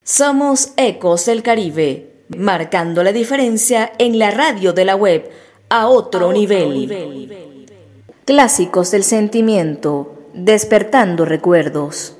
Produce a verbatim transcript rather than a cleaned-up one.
Somos Ecos del Caribe, marcando la diferencia en la radio de la web a otro, a nivel. otro nivel. Clásicos del sentimiento, despertando recuerdos.